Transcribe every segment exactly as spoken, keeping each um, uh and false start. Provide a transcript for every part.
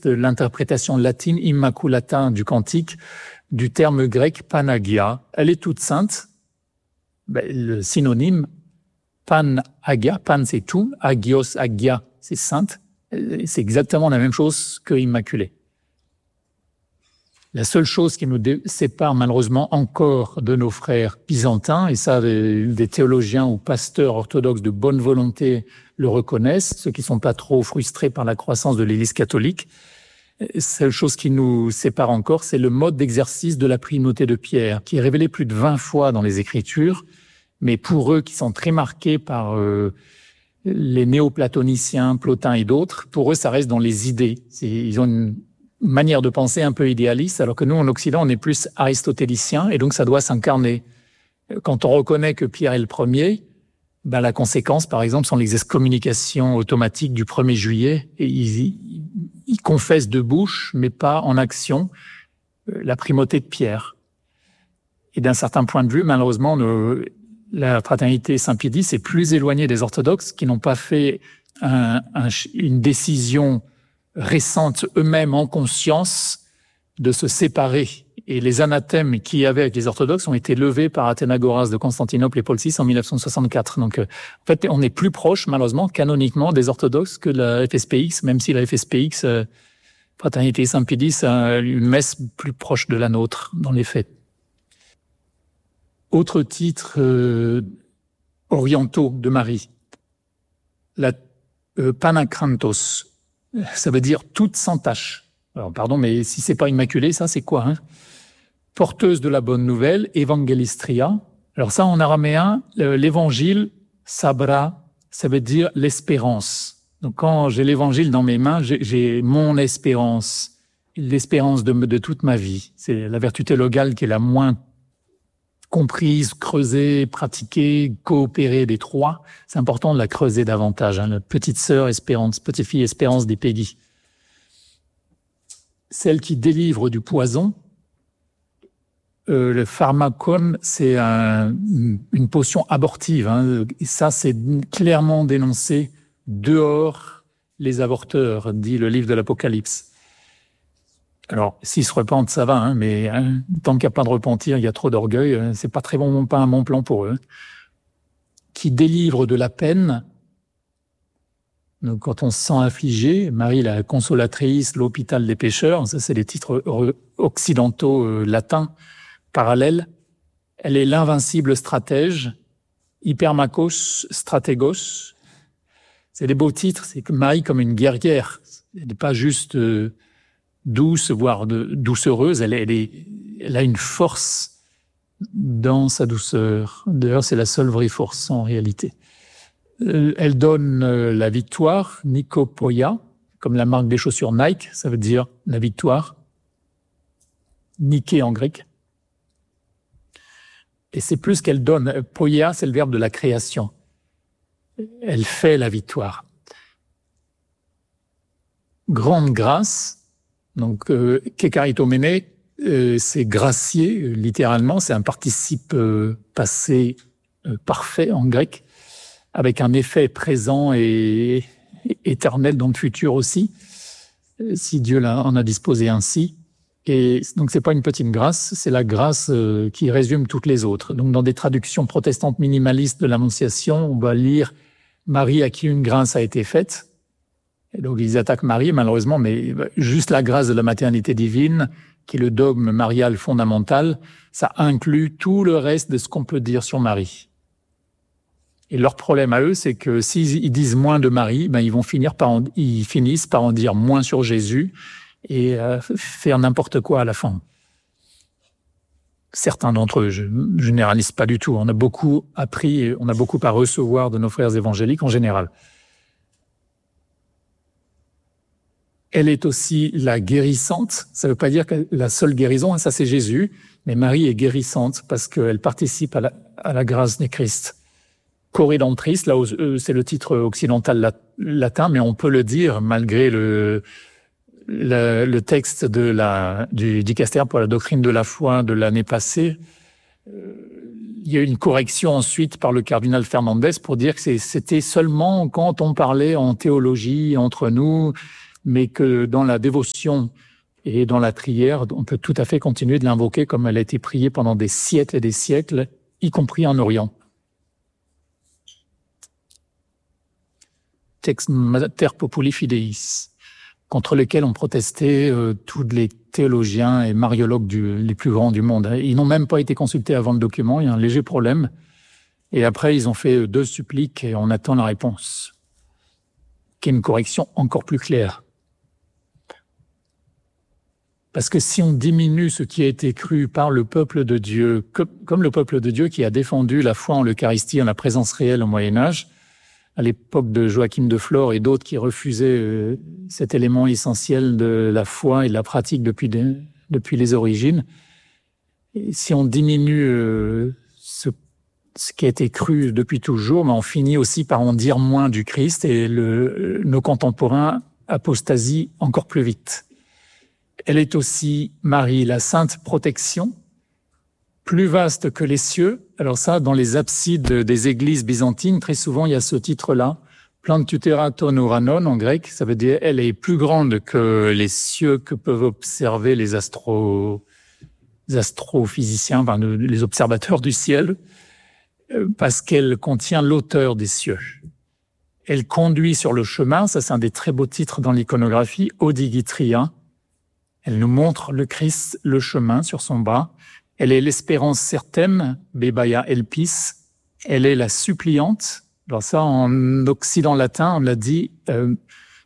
de l'interprétation latine immaculata du cantique du terme grec panagia. Elle est toute sainte. Ben, le synonyme pan-agia, pan c'est tout, agios, agia c'est sainte. C'est exactement la même chose que immaculée. La seule chose qui nous sépare malheureusement encore de nos frères byzantins, et ça des théologiens ou pasteurs orthodoxes de bonne volonté le reconnaissent, ceux qui ne sont pas trop frustrés par la croissance de l'Église catholique, la seule chose qui nous sépare encore, c'est le mode d'exercice de la primauté de Pierre, qui est révélé plus de vingt fois dans les Écritures, mais pour eux qui sont très marqués par euh, les néoplatoniciens, Plotin et d'autres, pour eux ça reste dans les idées. C'est, ils ont une manière de penser un peu idéaliste, alors que nous, en Occident, on est plus aristotélicien, et donc ça doit s'incarner. Quand on reconnaît que Pierre est le premier, ben la conséquence, par exemple, sont les excommunications automatiques du premier juillet, et ils, ils confessent de bouche, mais pas en action, la primauté de Pierre. Et d'un certain point de vue, malheureusement, nos, la fraternité Saint-Pédis est plus éloignée des orthodoxes qui n'ont pas fait un, un, une décision récente eux-mêmes en conscience de se séparer. Et les anathèmes qu'il y avait avec les orthodoxes ont été levés par Athénagoras de Constantinople et Paul six en mille neuf cent soixante-quatre. Donc, euh, en fait, on est plus proche, malheureusement, canoniquement, des orthodoxes que de la F S P X, même si la F S P X, euh, Fraternité Saint-Pédis, a une messe plus proche de la nôtre, dans les faits. Autre titre euh, orientaux de Marie, la euh, Panakrantos. Ça veut dire toute sans tache. Alors, pardon, mais si c'est pas immaculé, ça, c'est quoi, hein? Porteuse de la bonne nouvelle, Evangelistria. Alors ça, en araméen, l'évangile, sabra, ça veut dire l'espérance. Donc, quand j'ai l'évangile dans mes mains, j'ai, j'ai mon espérance, l'espérance de, de toute ma vie. C'est la vertu théologale qui est la moins comprise, creusée, pratiquée, coopérée des trois. C'est important de la creuser davantage. Hein. La petite sœur espérance, petite fille espérance des pays. Celle qui délivre du poison. Euh, le pharmacone, c'est un, une potion abortive. Hein. Et ça, c'est clairement dénoncé. Dehors les avorteurs, dit le livre de l'Apocalypse. Alors, s'ils se repentent, ça va, hein, mais hein, tant qu'il n'y a pas de repentir, il y a trop d'orgueil, hein, c'est pas très bon, pas un bon plan pour eux. Qui délivre de la peine. Donc, quand on se sent affligé, Marie la consolatrice, l'hôpital des pécheurs, ça c'est les titres occidentaux euh, latins parallèles. Elle est l'invincible stratège, hypermakos stratégos. C'est des beaux titres, c'est que Marie comme une guerrière. Elle n'est pas juste euh, douce, voire de, doucereuse, elle, elle, est, elle a une force dans sa douceur. D'ailleurs, c'est la seule vraie force en réalité. Elle donne la victoire, Nikopoia, comme la marque des chaussures Nike, ça veut dire la victoire. Nike en grec. Et c'est plus qu'elle donne. Poia, c'est le verbe de la création. Elle fait la victoire. Grande grâce. Donc, euh, kekaritomene, euh, c'est gracier, littéralement, c'est un participe euh, passé euh, parfait en grec, avec un effet présent et, et éternel dans le futur aussi, si Dieu en a disposé ainsi. Et donc, c'est pas une petite grâce, c'est la grâce euh, qui résume toutes les autres. Donc, dans des traductions protestantes minimalistes de l'Annonciation, on va lire « Marie à qui une grâce a été faite ». Et donc, ils attaquent Marie, malheureusement, mais juste la grâce de la maternité divine, qui est le dogme marial fondamental, ça inclut tout le reste de ce qu'on peut dire sur Marie. Et leur problème à eux, c'est que s'ils disent moins de Marie, ben ils vont finir par en, ils finissent par en dire moins sur Jésus et euh, faire n'importe quoi à la fin. Certains d'entre eux, je ne généralise pas du tout. On a beaucoup appris, et on a beaucoup à recevoir de nos frères évangéliques en général. Elle est aussi la guérissante. Ça ne veut pas dire que la seule guérison, ça c'est Jésus, mais Marie est guérissante parce qu'elle participe à la, à la grâce du Christ. Corrédentrice, là c'est le titre occidental latin, mais on peut le dire malgré le, le, le texte de la, du dicaster pour la doctrine de la foi de l'année passée. Il y a eu une correction ensuite par le cardinal Fernandez pour dire que c'était seulement quand on parlait en théologie entre nous, mais que dans la dévotion et dans la prière, on peut tout à fait continuer de l'invoquer comme elle a été priée pendant des siècles et des siècles, y compris en Orient. Texte Mater Populi Fideis, contre lequel ont protesté euh, tous les théologiens et mariologues du, les plus grands du monde. Ils n'ont même pas été consultés avant le document, il y a un léger problème. Et après, ils ont fait deux suppliques et on attend la réponse, qui est une correction encore plus claire. Parce que si on diminue ce qui a été cru par le peuple de Dieu, comme le peuple de Dieu qui a défendu la foi en l'Eucharistie, en la présence réelle au Moyen-Âge, à l'époque de Joachim de Flore et d'autres qui refusaient cet élément essentiel de la foi et de la pratique depuis, de, depuis les origines, et si on diminue ce, ce qui a été cru depuis toujours, mais on finit aussi par en dire moins du Christ et le, nos contemporains apostasient encore plus vite. Elle est aussi, Marie, la sainte protection, plus vaste que les cieux. Alors ça, dans les absides des églises byzantines, très souvent, il y a ce titre-là, Plantutera ton uranon en grec, ça veut dire elle est plus grande que les cieux que peuvent observer les astro, les astrophysiciens, enfin, les observateurs du ciel, parce qu'elle contient l'auteur des cieux. Elle conduit sur le chemin, ça c'est un des très beaux titres dans l'iconographie, Odigitria. Elle nous montre le Christ, le chemin sur son bras. Elle est l'espérance certaine, Bebaia Elpis. Elle est la suppliante. Alors ça, en occident latin, on l'a dit, euh,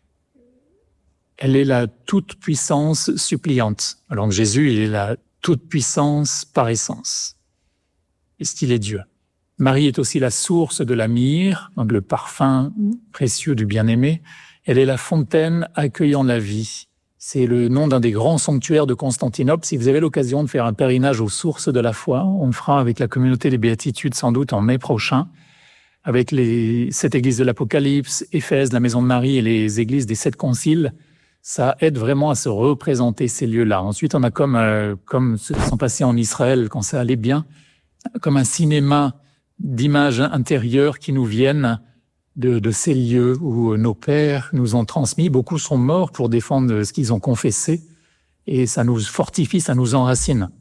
elle est la toute-puissance suppliante. Alors que Jésus, il est la toute-puissance par essence. Est-ce qu'il est Dieu? Marie est aussi la source de la myrrhe, donc le parfum précieux du bien-aimé. Elle est la fontaine accueillant la vie. C'est le nom d'un des grands sanctuaires de Constantinople. Si vous avez l'occasion de faire un pèlerinage aux sources de la foi, on le fera avec la communauté des Béatitudes sans doute en mai prochain, avec les sept églises de l'Apocalypse, Éphèse, la Maison de Marie et les églises des sept conciles. Ça aide vraiment à se représenter ces lieux-là. Ensuite, on a comme, euh, comme ce qui sont passés en Israël quand ça allait bien, comme un cinéma d'images intérieures qui nous viennent De, de ces lieux où nos pères nous ont transmis. Beaucoup sont morts pour défendre ce qu'ils ont confessé et ça nous fortifie, ça nous enracine.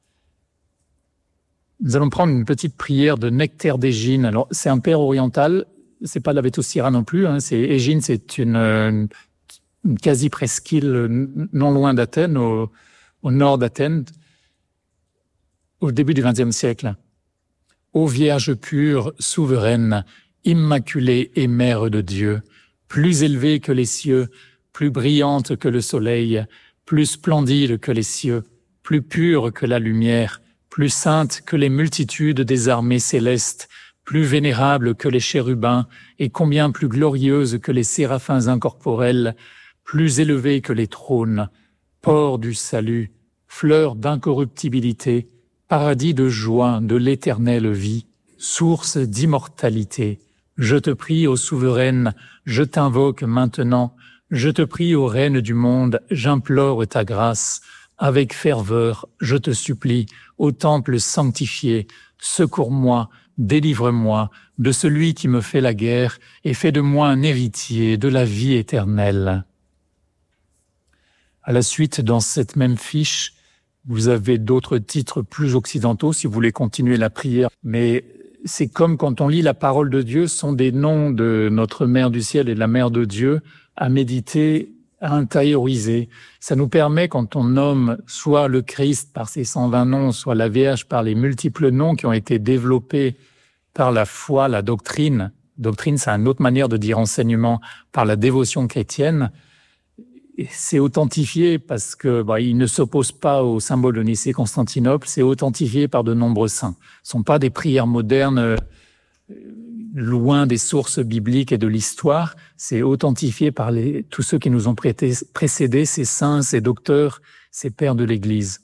Nous allons prendre une petite prière de Nectaire d'Égine. Alors, c'est un père oriental, c'est pas l'Avetus Ira non plus, hein. C'est, Égine, c'est une, une, une quasi-presqu'île non loin d'Athènes, au, au nord d'Athènes, au début du vingtième siècle. Ô Vierge pure, souveraine, immaculée et mère de Dieu, plus élevée que les cieux, plus brillante que le soleil, plus splendide que les cieux, plus pure que la lumière, plus sainte que les multitudes des armées célestes, plus vénérable que les chérubins et combien plus glorieuse que les séraphins incorporels, plus élevée que les trônes, port du salut, fleur d'incorruptibilité, paradis de joie de l'éternelle vie, source d'immortalité. Je te prie, ô souveraine, je t'invoque maintenant, je te prie, ô reine du monde, j'implore ta grâce. Avec ferveur, je te supplie, ô temple sanctifié, secours-moi, délivre-moi de celui qui me fait la guerre et fais de moi un héritier de la vie éternelle. À la suite, dans cette même fiche, vous avez d'autres titres plus occidentaux si vous voulez continuer la prière, mais c'est comme quand on lit la parole de Dieu, ce sont des noms de notre Mère du ciel et de la Mère de Dieu à méditer, à intérioriser. Ça nous permet, quand on nomme soit le Christ par ses cent vingt noms, soit la Vierge par les multiples noms qui ont été développés par la foi, la doctrine. Doctrine, c'est une autre manière de dire enseignement, par la dévotion chrétienne. C'est authentifié parce que bah, il ne s'oppose pas au symbole de Nicée-Constantinople, c'est authentifié par de nombreux saints. Ce ne sont pas des prières modernes euh, loin des sources bibliques et de l'histoire, c'est authentifié par les, tous ceux qui nous ont prêté, précédés, ces saints, ces docteurs, ces pères de l'Église.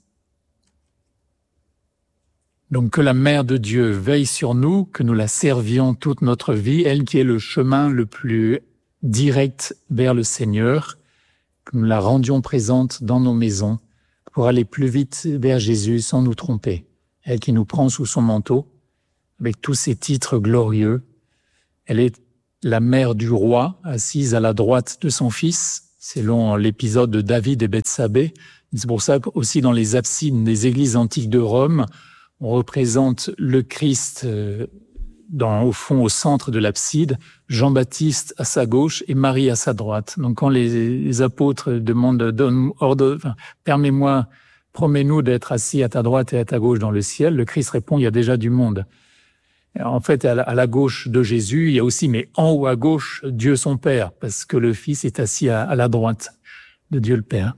Donc que la Mère de Dieu veille sur nous, que nous la servions toute notre vie, elle qui est le chemin le plus direct vers le Seigneur, que nous la rendions présente dans nos maisons pour aller plus vite vers Jésus sans nous tromper. Elle qui nous prend sous son manteau, avec tous ses titres glorieux. Elle est la mère du roi, assise à la droite de son fils. selon l'épisode de David et Bethsabée. C'est pour ça qu'aussi dans les absides des églises antiques de Rome, on représente le Christ dans, au fond, au centre de l'abside, Jean-Baptiste à sa gauche et Marie à sa droite. Donc quand les, les apôtres demandent donne, ordre, enfin, permets-moi, promets-nous d'être assis à ta droite et à ta gauche dans le ciel, le Christ répond, il y a déjà du monde. En fait, à la, à la gauche de Jésus, il y a aussi, mais en haut à gauche, Dieu son Père, parce que le Fils est assis à, à la droite de Dieu le Père.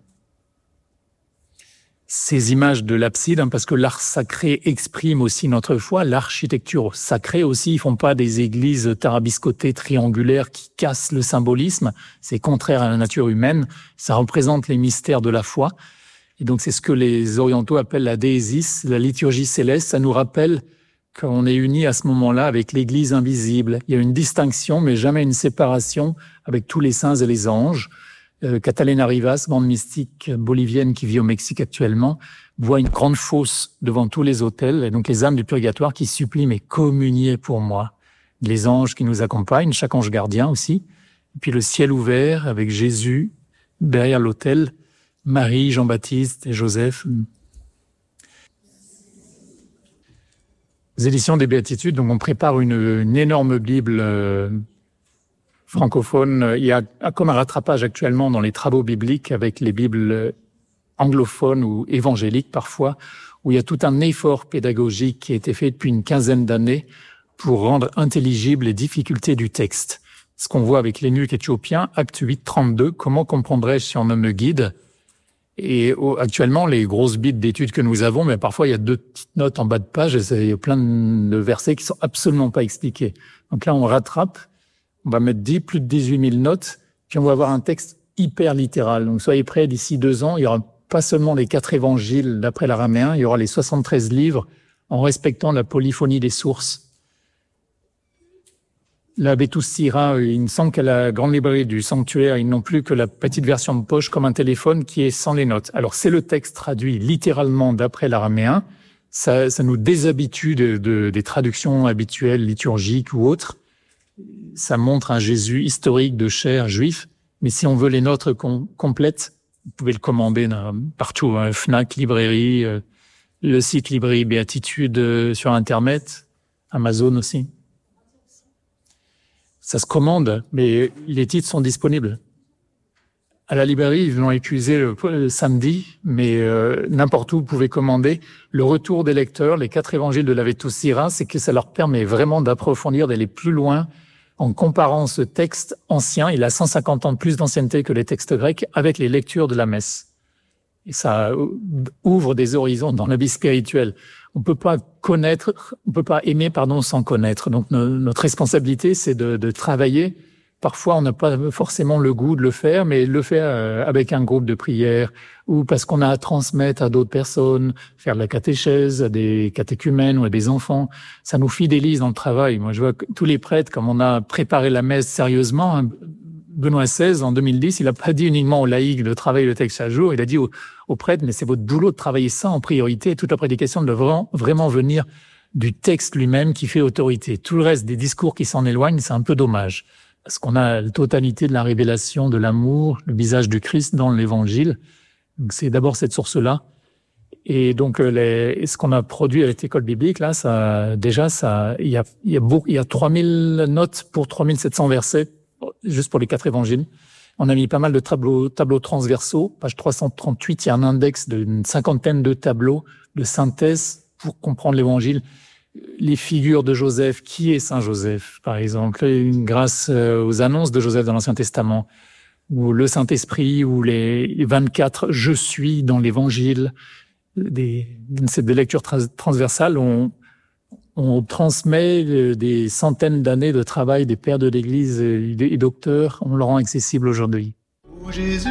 Ces images de l'abside, hein, parce que l'art sacré exprime aussi notre foi, l'architecture sacrée aussi, ils font pas des églises tarabiscotées, triangulaires, qui cassent le symbolisme, c'est contraire à la nature humaine, ça représente les mystères de la foi, et donc c'est ce que les orientaux appellent la déésis, la liturgie céleste, ça nous rappelle qu'on est unis à ce moment-là avec l'Église invisible. Il y a une distinction, mais jamais une séparation avec tous les saints et les anges. Euh, Catalina Rivas, bande mystique bolivienne qui vit au Mexique actuellement, voit une grande fosse devant tous les autels, et donc les âmes du purgatoire qui supplient, mais communiez pour moi. Les anges qui nous accompagnent, chaque ange gardien aussi, et puis le ciel ouvert avec Jésus derrière l'autel, Marie, Jean-Baptiste et Joseph. Les éditions des Béatitudes, donc on prépare une, une énorme Bible euh, francophone. Il y a comme un rattrapage actuellement dans les travaux bibliques avec les Bibles anglophones ou évangéliques parfois, où il y a tout un effort pédagogique qui a été fait depuis une quinzaine d'années pour rendre intelligibles les difficultés du texte. Ce qu'on voit avec l'énuque éthiopien, acte huit, trente-deux, comment comprendrais-je si on me me guide ? Et actuellement, les grosses bibles d'études que nous avons, mais parfois il y a deux petites notes en bas de page, et il y a plein de versets qui sont absolument pas expliqués. Donc là, on rattrape, on va mettre dix, plus de dix-huit mille notes, puis on va avoir un texte hyper littéral. Donc soyez prêts, d'ici deux ans, il y aura pas seulement les quatre évangiles d'après l'araméen, il y aura les soixante-treize livres en respectant la polyphonie des sources. La Bétoussira, il me semble qu'à la grande librairie du sanctuaire, ils n'ont plus que la petite version de poche comme un téléphone qui est sans les notes. Alors c'est le texte traduit littéralement d'après l'araméen. Ça, ça nous déshabitue de, de, des traductions habituelles, liturgiques ou autres. Ça montre un Jésus historique de chair juif. Mais si on veut les notes com- complètes, vous pouvez le commander partout, hein, Fnac, librairie, euh, le site librairie Béatitude euh, sur Internet, Amazon aussi. Ça se commande, mais les titres sont disponibles. À la librairie, ils l'ont épuisé le, le samedi, mais euh, n'importe où, vous pouvez commander. Le retour des lecteurs, les quatre évangiles de la Bétoussira, c'est que ça leur permet vraiment d'approfondir, d'aller plus loin en comparant ce texte ancien, il a cent cinquante ans de plus d'ancienneté que les textes grecs, avec les lectures de la messe. Et ça ouvre des horizons dans la vie spirituelle. On peut pas connaître, on peut pas aimer, pardon, sans connaître. Donc, no, notre responsabilité, c'est de, de travailler. Parfois, on n'a pas forcément le goût de le faire, mais le faire avec un groupe de prière ou parce qu'on a à transmettre à d'autres personnes, faire de la catéchèse à des catéchumènes ou à des enfants. Ça nous fidélise dans le travail. Moi, je vois que tous les prêtres, comme on a préparé la messe sérieusement, Benoît seize, en deux mille dix, il n'a pas dit uniquement aux laïcs de travailler le texte chaque jour, il a dit aux, aux prêtres, mais c'est votre boulot de travailler ça en priorité. Toute la prédication doit vraiment, vraiment venir du texte lui-même qui fait autorité. Tout le reste des discours qui s'en éloignent, c'est un peu dommage. Parce qu'on a la totalité de la révélation de l'amour, le visage du Christ dans l'Évangile. Donc c'est d'abord cette source-là. Et donc les, ce qu'on a produit avec l'école biblique, là, ça, déjà, ça, il y a, il y a beaucoup, il y a trois mille notes pour trois mille sept cents versets, juste pour les quatre évangiles. On a mis pas mal de tableaux, tableaux transversaux. Page trois cent trente-huit, il y a un index d'une cinquantaine de tableaux de synthèse pour comprendre l'Évangile. Les figures de Joseph, qui est Saint Joseph, par exemple, grâce aux annonces de Joseph dans l'Ancien Testament, ou le Saint-Esprit, ou les vingt-quatre « je suis » dans l'Évangile, des, des lectures transversales, on, on transmet des centaines d'années de travail des pères de l'Église et des docteurs, on le rend accessible aujourd'hui.